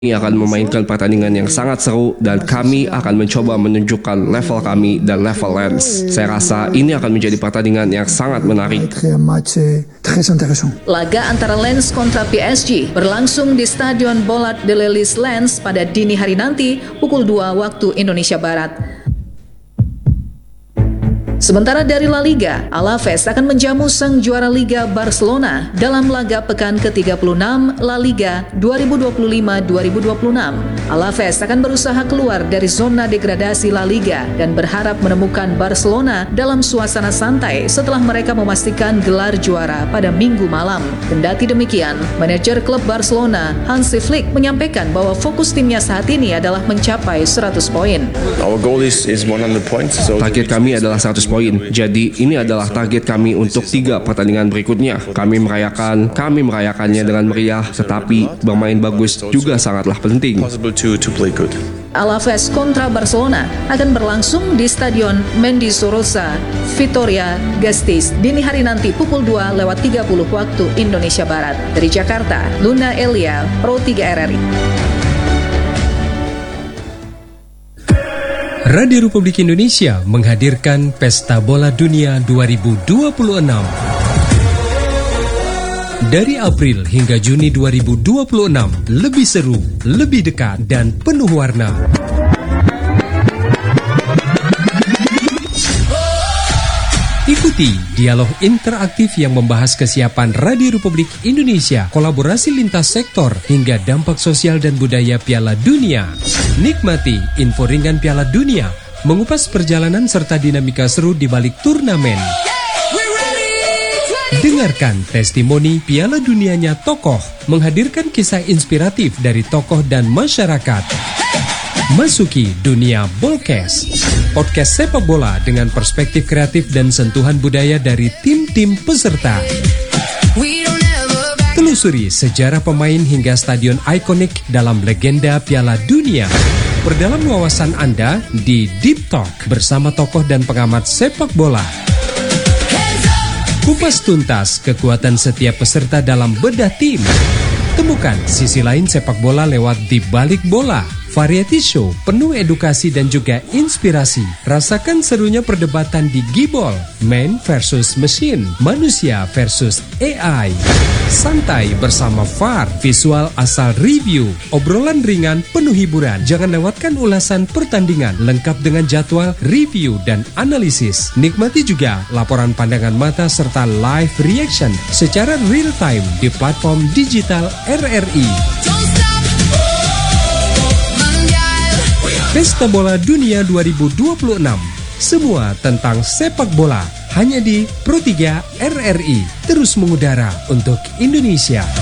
Kami akan memainkan pertandingan yang sangat seru dan kami akan mencoba menunjukkan level kami dan level Lens. Saya rasa ini akan menjadi pertandingan yang sangat menarik. Laga antara Lens kontra PSG berlangsung di Stadion Bollard de l'Elysée Lens pada dini hari nanti pukul 2 waktu Indonesia Barat. Sementara dari La Liga, Alaves akan menjamu sang juara Liga Barcelona dalam laga pekan ke-36 La Liga 2025-2026. Alaves akan berusaha keluar dari zona degradasi La Liga dan berharap menemukan Barcelona dalam suasana santai setelah mereka memastikan gelar juara pada Minggu malam. Kendati demikian, manajer klub Barcelona Hansi Flick menyampaikan bahwa fokus timnya saat ini adalah mencapai 100 poin. Our goal is 100 points. Target kami adalah 100 poin. Jadi ini adalah target kami untuk 3 pertandingan berikutnya. Kami merayakannya dengan meriah, tetapi bermain bagus juga sangatlah penting. Alaves kontra Barcelona akan berlangsung di Stadion Mendizorroza, Vitoria-Gasteiz dini hari nanti pukul 2:30 waktu Indonesia Barat. Dari Jakarta, Luna Elia, Pro 3 RRI. Radio Republik Indonesia menghadirkan Pesta Bola Dunia 2026. Dari April hingga Juni 2026, lebih seru, lebih dekat, dan penuh warna. Ikuti dialog interaktif yang membahas kesiapan Radio Republik Indonesia, kolaborasi lintas sektor, hingga dampak sosial dan budaya Piala Dunia. Nikmati info ringan Piala Dunia, mengupas perjalanan serta dinamika seru di balik turnamen. Dengarkan testimoni Piala Dunianya tokoh, menghadirkan kisah inspiratif dari tokoh dan masyarakat. Masuki dunia Bolkes, podcast sepak bola dengan perspektif kreatif dan sentuhan budaya dari tim-tim peserta. Telusuri sejarah pemain hingga stadion ikonik dalam legenda Piala Dunia. Perdalam wawasan Anda di Deep Talk bersama tokoh dan pengamat sepak bola. Kupas tuntas kekuatan setiap peserta dalam bedah tim. Temukan sisi lain sepak bola lewat Di Balik Bola. Variety show penuh edukasi dan juga inspirasi. Rasakan serunya perdebatan di Gibol, man versus machine, manusia versus AI. Santai bersama VAR, visual asal review, obrolan ringan penuh hiburan. Jangan lewatkan ulasan pertandingan lengkap dengan jadwal, review, dan analisis. Nikmati juga laporan pandangan mata serta live reaction secara real time di platform digital RRI. Pesta Bola Dunia 2026. Semua tentang sepak bola hanya di Pro 3 RRI. Terus mengudara untuk Indonesia.